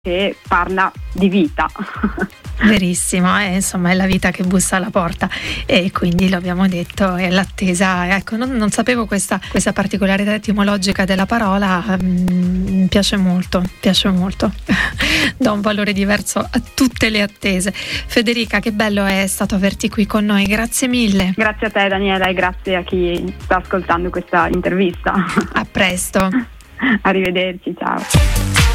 che parla di vita. Verissimo, insomma è la vita che bussa alla porta, e quindi lo abbiamo detto, è l'attesa. Ecco, non sapevo questa particolarità etimologica della parola, mi piace molto, dà un valore diverso a tutte le attese. Federica, che bello è stato averti qui con noi, grazie mille. Grazie a te Daniela e grazie a chi sta ascoltando questa intervista. A presto. Arrivederci, ciao.